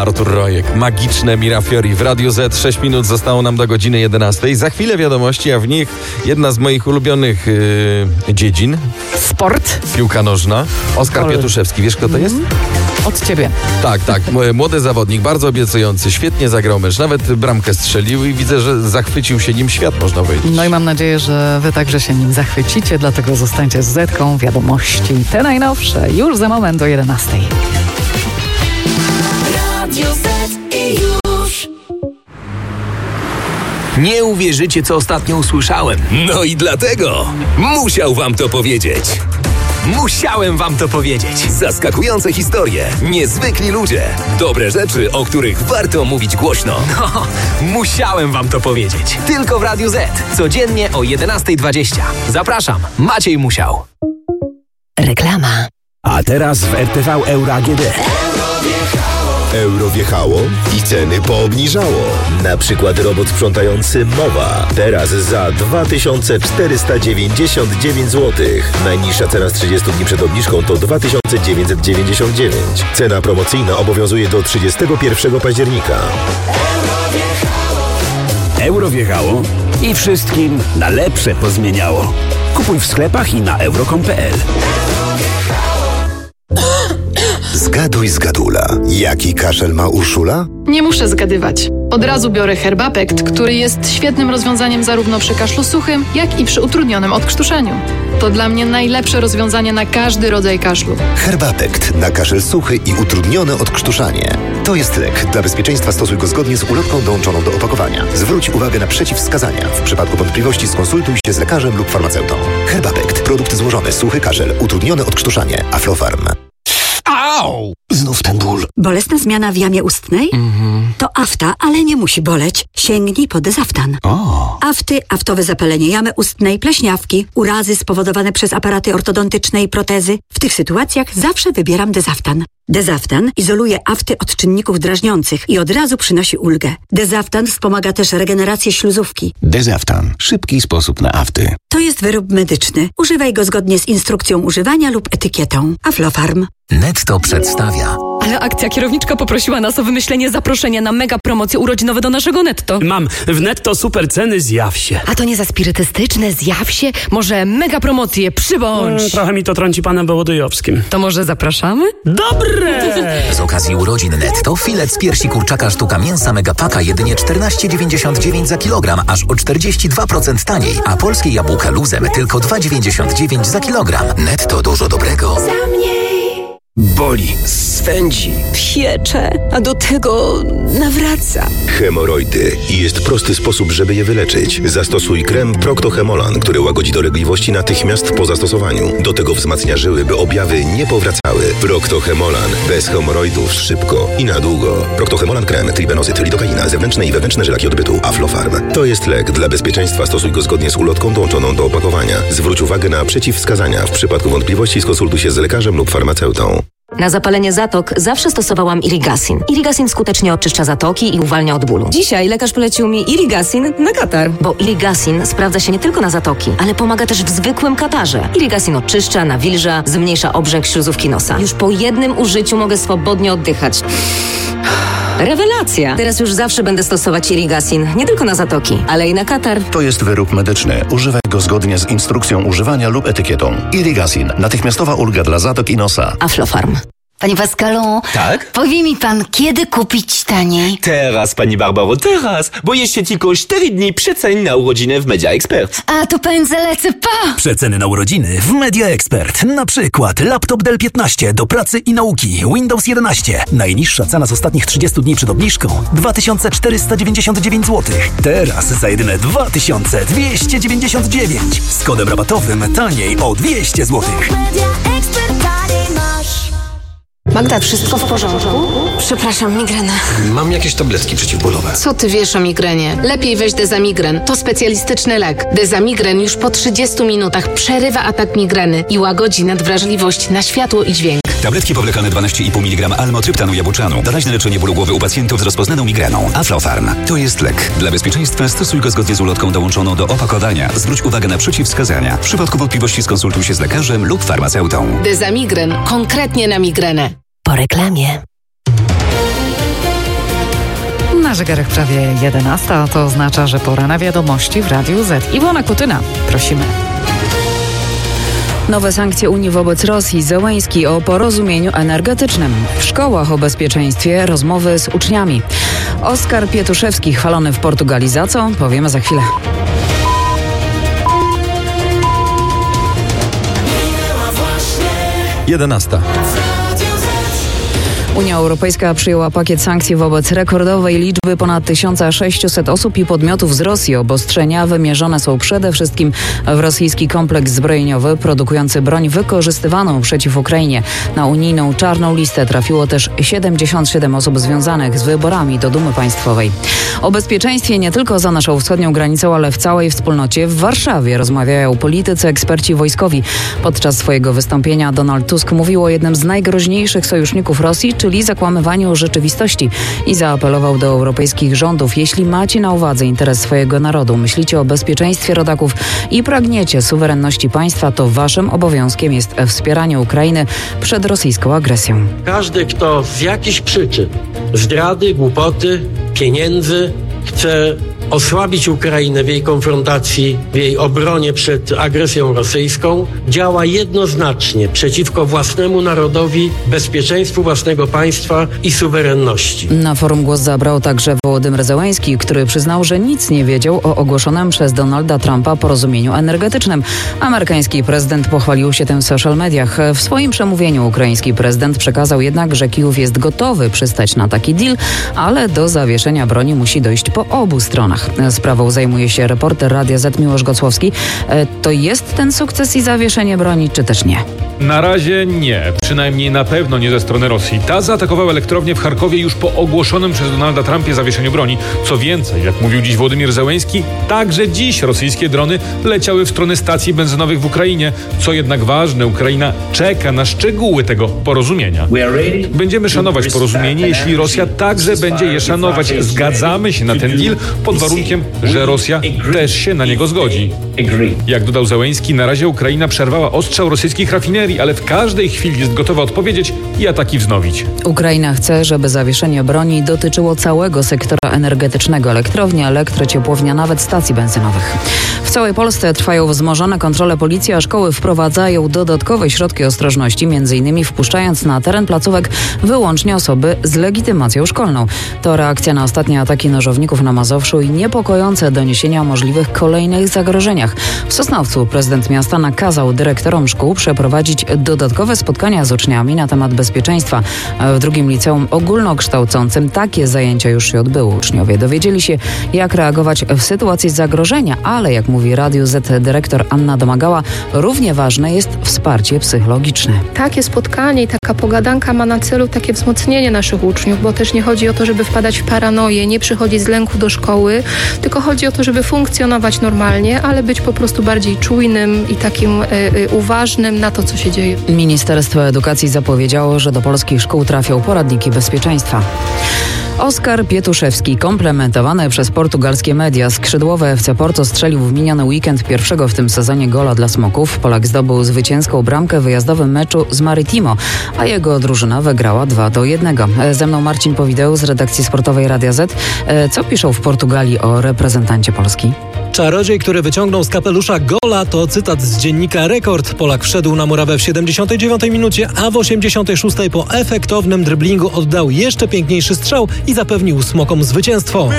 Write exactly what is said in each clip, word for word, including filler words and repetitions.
Artur Rojek, magiczne Mirafiori w Radiu Z. sześć minut zostało nam do godziny jedenastej. Za chwilę wiadomości, a w nich jedna z moich ulubionych yy, dziedzin. Sport. Piłka nożna. Oskar Ol. Piatuszewski. Wiesz, kto to jest? Od ciebie. Tak, tak. Młody zawodnik, bardzo obiecujący. Świetnie zagrał mecz. Nawet bramkę strzelił i widzę, że zachwycił się nim świat, można powiedzieć. No i mam nadzieję, że wy także się nim zachwycicie, dlatego zostańcie z Zetką. Wiadomości te najnowsze już za moment do jedenastej. Nie uwierzycie, co ostatnio usłyszałem. No i dlatego musiał wam to powiedzieć. Musiałem wam to powiedzieć. Zaskakujące historie, niezwykli ludzie, dobre rzeczy, o których warto mówić głośno. No, musiałem wam to powiedzieć. Tylko w Radiu Z. Codziennie o jedenasta dwadzieścia. Zapraszam, Maciej Musiał. Reklama. A teraz w R T V Euro A G D. Euro wjechało i ceny poobniżało. Na przykład robot sprzątający Mowa. Teraz za dwa tysiące czterysta dziewięćdziesiąt dziewięć złotych. Najniższa cena z trzydziestu dni przed obniżką to dwa tysiące dziewięćset dziewięćdziesiąt dziewięć. Cena promocyjna obowiązuje do trzydziestego pierwszego października. Euro wjechało i wszystkim na lepsze pozmieniało. Kupuj w sklepach i na euro kropka com kropka pe el. Zgaduj zgadula. Jaki kaszel ma Urszula? Nie muszę zgadywać. Od razu biorę Herbapekt, który jest świetnym rozwiązaniem zarówno przy kaszlu suchym, jak i przy utrudnionym odkrztuszaniu. To dla mnie najlepsze rozwiązanie na każdy rodzaj kaszlu. Herbapekt na kaszel suchy i utrudnione odkrztuszanie. To jest lek. Dla bezpieczeństwa stosuj go zgodnie z ulotką dołączoną do opakowania. Zwróć uwagę na przeciwwskazania. W przypadku wątpliwości skonsultuj się z lekarzem lub farmaceutą. Herbapekt. Produkt złożony. Suchy kaszel. Utrudnione odkrztuszanie. Aflofarm. Au! Znów ten ból. Bolesna zmiana w jamie ustnej? Mhm. To afta, ale nie musi boleć. Sięgnij po Dezaftan. O. Afty, aftowe zapalenie jamy ustnej, pleśniawki, urazy spowodowane przez aparaty ortodontyczne i protezy. W tych sytuacjach zawsze wybieram Dezaftan. Dezaftan izoluje afty od czynników drażniących i od razu przynosi ulgę. Dezaftan wspomaga też regenerację śluzówki. Dezaftan. Szybki sposób na afty. To jest wyrób medyczny. Używaj go zgodnie z instrukcją używania lub etykietą. Aflofarm. Netto przedstawia. Ale akcja kierowniczka poprosiła nas o wymyślenie zaproszenia na mega promocje urodzinowe do naszego Netto. Mam w Netto super ceny, zjaw się. A to nie za spirytystyczne, zjaw się? Może mega promocje, przybądź. Hmm, trochę mi to trąci panem Wołodyjowskim. To może zapraszamy? Dobre! Z okazji urodzin Netto filet z piersi kurczaka sztuka mięsa Megapaka jedynie czternaście dziewięćdziesiąt dziewięć za kilogram, aż o czterdzieści dwa procent taniej, a polskie jabłka luzem tylko dwa dziewięćdziesiąt dziewięć za kilogram. Netto dużo dobrego. Boli, swędzi, Piecze, a do tego nawraca. Hemoroidy. I jest prosty sposób, żeby je wyleczyć. Zastosuj krem Procto-Hemolan, który łagodzi dolegliwości natychmiast po zastosowaniu. Do tego wzmacnia żyły, by objawy nie powracały. Procto-Hemolan. Bez hemoroidów szybko i na długo. Procto-Hemolan krem, tribenozyt, lidokaina, zewnętrzne i wewnętrzne żelaki odbytu. Aflofarm. To jest lek. Dla bezpieczeństwa stosuj go zgodnie z ulotką dołączoną do opakowania. Zwróć uwagę na przeciwwskazania. W przypadku wątpliwości skonsultuj się z lekarzem lub farmaceutą. Na zapalenie zatok zawsze stosowałam Irigasin. Irigasin skutecznie oczyszcza zatoki i uwalnia od bólu. Dzisiaj lekarz polecił mi Irigasin na katar. Bo Irigasin sprawdza się nie tylko na zatoki, ale pomaga też w zwykłym katarze. Irigasin oczyszcza, nawilża, zmniejsza obrzęk śluzówki nosa. Już po jednym użyciu mogę swobodnie oddychać. Rewelacja! Teraz już zawsze będę stosować Irigasin, nie tylko na zatoki, ale i na katar. To jest wyrób medyczny. Używaj go zgodnie z instrukcją używania lub etykietą. Irigasin. Natychmiastowa ulga dla zatok i nosa. Aflofarm. Panie Pascalu, Tak? powie mi pan, kiedy kupić taniej? Teraz, pani Barbaro, teraz, bo jeszcze tylko cztery dni przecen na urodziny w Media Expert. A to pędzę lecę, pa! Przeceny na urodziny w Media Expert. Na przykład laptop Dell piętnaście do pracy i nauki, Windows jedenaście. Najniższa cena z ostatnich trzydziestu dni przed obniżką dwa tysiące czterysta dziewięćdziesiąt dziewięć złotych. Teraz za jedyne dwa tysiące dwieście dziewięćdziesiąt dziewięć. Z kodem rabatowym taniej o dwieście złotych. Magda, wszystko w porządku? Przepraszam, migrena. Mam jakieś tabletki przeciwbólowe. Co ty wiesz o migrenie? Lepiej weź Dezamigren. To specjalistyczny lek. Dezamigren już po trzydziestu minutach przerywa atak migreny i łagodzi nadwrażliwość na światło i dźwięk. Tabletki powlekane dwanaście i pół miligrama almotryptanu jabłczanu. Doraźne leczenie bólu głowy u pacjentów z rozpoznaną migreną. Aflofarm. To jest lek. Dla bezpieczeństwa stosuj go zgodnie z ulotką dołączoną do opakowania. Zwróć uwagę na przeciwwskazania. W przypadku wątpliwości skonsultuj się z lekarzem lub farmaceutą. Dezamigren. Konkretnie na migrenę. Po reklamie. Na zegarach prawie jedenasta, to oznacza, że pora na wiadomości w Radiu Z. Iwona Kutyna, prosimy. Nowe sankcje Unii wobec Rosji. Zełenski o porozumieniu energetycznym. W szkołach o bezpieczeństwie rozmowy z uczniami. Oskar Pietuszewski chwalony w Portugalii. Za co? Powiemy za chwilę. jedenasta. Unia Europejska przyjęła pakiet sankcji wobec rekordowej liczby ponad tysiąc sześćset osób i podmiotów z Rosji. Obostrzenia wymierzone są przede wszystkim w rosyjski kompleks zbrojeniowy produkujący broń wykorzystywaną przeciw Ukrainie. Na unijną czarną listę trafiło też siedemdziesiąt siedem osób związanych z wyborami do Dumy Państwowej. O bezpieczeństwie nie tylko za naszą wschodnią granicą, ale w całej wspólnocie w Warszawie rozmawiają politycy, eksperci wojskowi. Podczas swojego wystąpienia Donald Tusk mówił o jednym z najgroźniejszych sojuszników Rosji, czyli zakłamywaniu rzeczywistości, i zaapelował do europejskich rządów: jeśli macie na uwadze interes swojego narodu, myślicie o bezpieczeństwie rodaków i pragniecie suwerenności państwa, to waszym obowiązkiem jest wspieranie Ukrainy przed rosyjską agresją. Każdy, kto z jakichś przyczyn, zdrady, głupoty, pieniędzy chce osłabić Ukrainę w jej konfrontacji, w jej obronie przed agresją rosyjską, działa jednoznacznie przeciwko własnemu narodowi, bezpieczeństwu własnego państwa i suwerenności. Na forum głos zabrał także Wołodymyr Zełenski, który przyznał, że nic nie wiedział o ogłoszonym przez Donalda Trumpa porozumieniu energetycznym. Amerykański prezydent pochwalił się tym w social mediach. W swoim przemówieniu ukraiński prezydent przekazał jednak, że Kijów jest gotowy przystać na taki deal, ale do zawieszenia broni musi dojść po obu stronach. Sprawą zajmuje się reporter Radia Z Miłosz Gocłowski. To jest ten sukces i zawieszenie broni, czy też nie? Na razie nie. Przynajmniej na pewno nie ze strony Rosji. Ta zaatakowała elektrownię w Charkowie już po ogłoszonym przez Donalda Trumpie zawieszeniu broni. Co więcej, jak mówił dziś Wołodymyr Zełenski, także dziś rosyjskie drony leciały w stronę stacji benzynowych w Ukrainie. Co jednak ważne, Ukraina czeka na szczegóły tego porozumienia. Będziemy szanować porozumienie, jeśli Rosja także będzie je szanować. Zgadzamy się na ten deal pod warunkiem, że Rosja też się na niego zgodzi. Jak dodał Zełenski, na razie Ukraina przerwała ostrzał rosyjskich rafinerii, ale w każdej chwili jest gotowa odpowiedzieć i ataki wznowić. Ukraina chce, żeby zawieszenie broni dotyczyło całego sektora energetycznego, elektrowni, elektrociepłowni, a nawet stacji benzynowych. W całej Polsce trwają wzmożone kontrole policji, a szkoły wprowadzają dodatkowe środki ostrożności, między innymi wpuszczając na teren placówek wyłącznie osoby z legitymacją szkolną. To reakcja na ostatnie ataki nożowników na Mazowszu i niepokojące doniesienia o możliwych kolejnych zagrożeniach. W Sosnowcu prezydent miasta nakazał dyrektorom szkół przeprowadzić dodatkowe spotkania z uczniami na temat bezpieczeństwa. W drugim liceum ogólnokształcącym takie zajęcia już się odbyły. Uczniowie dowiedzieli się, jak reagować w sytuacji zagrożenia, ale jak mówi Radiu Z dyrektor Anna Domagała, równie ważne jest wsparcie psychologiczne. Takie spotkanie i taka pogadanka ma na celu takie wzmocnienie naszych uczniów, bo też nie chodzi o to, żeby wpadać w paranoję, nie przychodzić z lęku do szkoły, tylko chodzi o to, żeby funkcjonować normalnie, ale być po prostu bardziej czujnym i takim y, y, uważnym na to, co się dzieje. Ministerstwo Edukacji zapowiedziało, że do polskich szkół trafią poradniki bezpieczeństwa. Oskar Pietuszewski, komplementowany przez portugalskie media. Skrzydłowy F C Porto strzelił w miniony weekend pierwszego w tym sezonie gola dla Smoków. Polak zdobył zwycięską bramkę w wyjazdowym meczu z Maritimo, a jego drużyna wygrała dwa do jednego. Ze mną Marcin Powideł z redakcji sportowej Radia Z. Co piszą w Portugalii o reprezentancie Polski? Czarodziej, który wyciągnął z kapelusza gola, to cytat z dziennika Rekord. Polak wszedł na murawę w siedemdziesiątej dziewiątej minucie, a w osiemdziesiątej szóstej po efektownym dryblingu oddał jeszcze piękniejszy strzał i zapewnił Smokom zwycięstwo.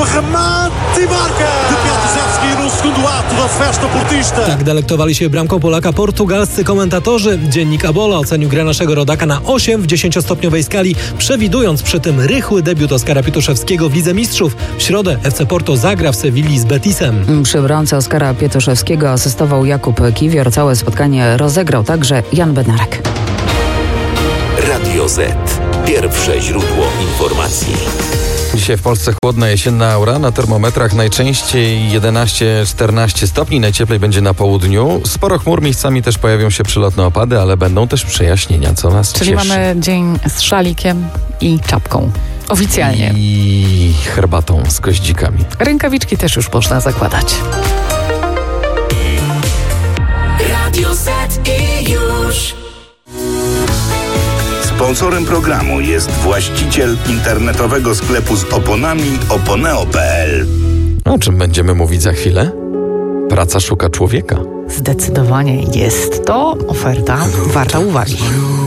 Tak delektowali się bramką Polaka portugalscy komentatorzy. Dziennik Abola ocenił grę naszego rodaka na osiem w dziesięciostopniowej skali, przewidując przy tym rychły debiut Oskara Pietuszewskiego w Lidze Mistrzów. W środę F C Porto zagra w Sewilli z Betisem. Przy bramce Oskara Pietuszewskiego asystował Jakub Kiwior. Całe spotkanie rozegrał także Jan Bednarek. Radio Z. Pierwsze źródło informacji. Dzisiaj w Polsce chłodna jesienna aura. Na termometrach najczęściej jedenaście czternaście stopni. Najcieplej będzie na południu. Sporo chmur, miejscami też pojawią się przelotne opady, ale będą też przejaśnienia, co nas Czyli cieszy. mamy dzień z szalikiem i czapką. Oficjalnie. I herbatą z goździkami. Rękawiczki też już można zakładać. Radio Z i już. Sponsorem programu jest właściciel internetowego sklepu z oponami oponeo kropka p l. O czym będziemy mówić za chwilę? Praca szuka człowieka. Zdecydowanie jest to oferta warta uwagi.